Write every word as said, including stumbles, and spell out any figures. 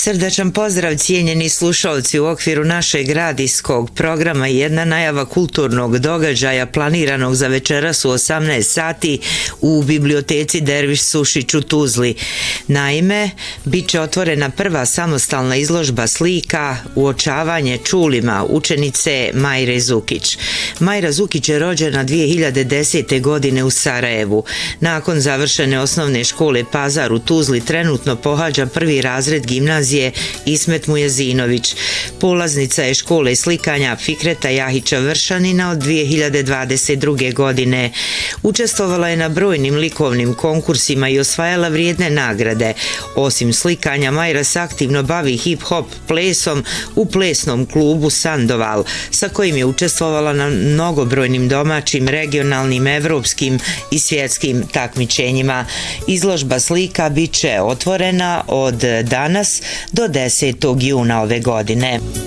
Srdačan pozdrav cijenjeni slušalci, u okviru našeg radijskog programa jedna najava kulturnog događaja planiranog za večeras u osamnaest sati u biblioteci Derviš Sušić u Tuzli. Naime, bit će otvorena prva samostalna izložba slika Uočavanje čulima učenice Majre Zukić. Majra Zukić je rođena dvije hiljade desete. godine u Sarajevu. Nakon završene osnovne škole Pazar u Tuzli trenutno pohađa prvi razred gimnazije Ismet Mujezinović. Polaznica je škole slikanja Fikreta Jahića Vršanina od dvije hiljade dvadeset druge. godine. Učestvovala je na brojnim likovnim konkursima i osvajala vrijedne nagrade. Osim slikanja, Majra se aktivno bavi hip-hop plesom u plesnom klubu Sandoval, sa kojim je učestvovala na mnogobrojnim domaćim, regionalnim, evropskim i svjetskim takmičenjima. Izložba slika bit će otvorena od danas do desetog juna ove godine.